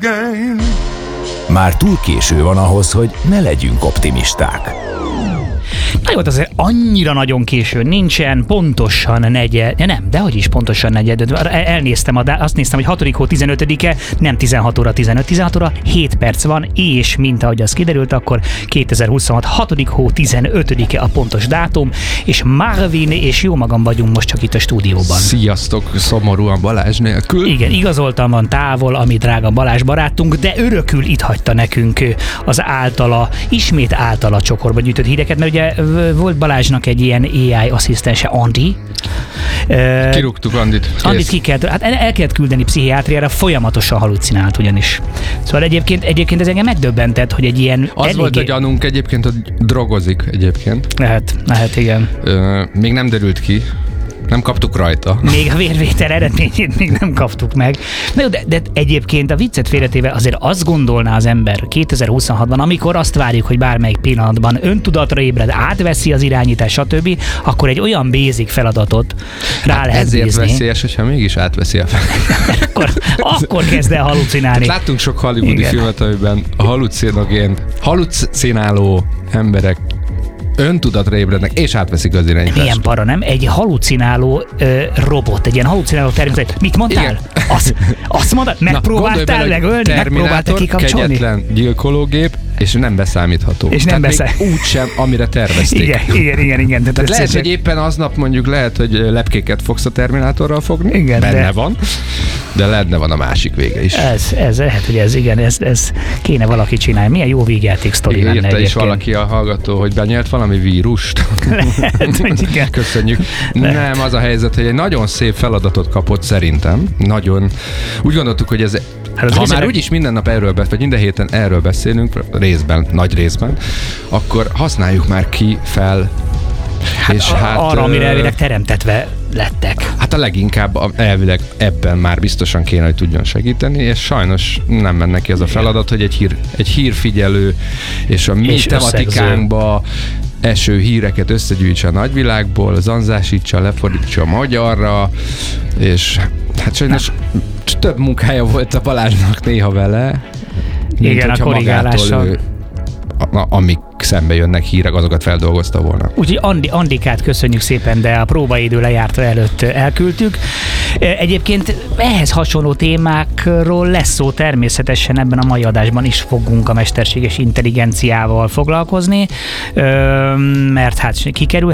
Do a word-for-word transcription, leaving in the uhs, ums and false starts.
Már túl késő van ahhoz, hogy ne legyünk optimisták. Na jó, azért annyira nagyon későn nincsen, pontosan negyed, ja nem, dehogy is pontosan negyed, elnéztem, a, azt néztem, hogy hatodik hó tizenötödike, nem tizenhat óra tizenöt, tizenhat óra, hét perc van, és mint ahogy az kiderült, akkor kétezer-huszonhat hatodik hó tizenötödike a pontos dátum, és Marvin és jó magam vagyunk most csak itt a stúdióban. Sziasztok, szomorúan Balázs nélkül. Igen, igazoltan van távol, ami drága Balázs barátunk, de örökül itt hagyta nekünk az általa, ismét általa csokorba gyűjtött híreket, mert ugye volt Balázsnak egy ilyen á i asszisztense, Andi. Kirúgtuk Andit. Kész. Andit ki kellett, hát el kellett küldeni pszichiátriára, folyamatosan halucinált ugyanis. Szóval egyébként, egyébként ez engem megdöbbentett, hogy egy ilyen... Az eléggé... volt a gyanunk egyébként, hogy drogozik egyébként. Lehet, lehet, igen. Ö, még nem derült ki. Nem kaptuk rajta. Még a vérvétel eredményét még nem kaptuk meg. Na jó, de, de egyébként a viccet félretéve azért azt gondolná az ember kétezer-huszonhatban, amikor azt várjuk, hogy bármelyik pillanatban öntudatra ébred, átveszi az irányítás, stb., akkor egy olyan basic feladatot rá hát lehet ezért bízni. veszélyes, hogyha mégis átveszi a fel. akkor, akkor kezd el halucinálni. Tehát láttunk sok hollywoodi Igen. filmet, amiben a halucinogén, halucináló emberek öntudatra ébrednek, és átveszik az irányítást. Milyen para, nem? Egy halucináló ö, robot, egy ilyen halucináló természet. Mit mondtál? Azt, azt mondtad? Megpróbáltál megölni? Megpróbáltál kikapcsolni? Kegyetlen gyilkológép, és nem beszámítható. És nem Tehát beszáll... még úgy sem, amire tervezték. Igen, igen, igen. igen. Tehát lehet, szépen... hogy éppen aznap mondjuk lehet, hogy lepkéket fogsz a Terminátorral fogni. Igen, benne de... van. De lehetne van a másik vége is. Ez, ez lehet, hogy ez igen, ez, ez kéne valaki csinálni. Milyen jó végjáték sztori lenne egyébként. Írta is valaki a hallgató, hogy benyelt valami vírust. Lehet, hogy igen. Köszönjük. Lehet. Nem, az a helyzet, hogy egy nagyon szép feladatot kapott szerintem. Nagyon. Úgy gondoltuk, hogy ez hát ha már úgyis minden nap erről beszélünk, vagy minden héten erről beszélünk, részben, nagy részben, akkor használjuk már ki fel. Hát és a, hát, arra, amire elvileg teremtetve lettek. Hát a leginkább elvileg ebben már biztosan kéne, hogy tudjon segíteni, és sajnos nem menne ki az a feladat, hogy egy, hír, egy hírfigyelő és a mi és tematikánkba eső híreket összegyűjtse a nagyvilágból, zanzásítsa, lefordítsa a magyarra, és hát sajnos nem. több munkája volt a Balázsnak néha vele, mint igen, a korrigálással. Ő, a, amik szembe jönnek hírek, azokat feldolgozta volna. Úgyhogy Andi, Andikát köszönjük szépen, de a próbaidő lejárta előtt elküldtük. Egyébként ehhez hasonló témákról lesz szó természetesen, ebben a mai adásban is fogunk a mesterséges intelligenciával foglalkozni, mert hát kikerül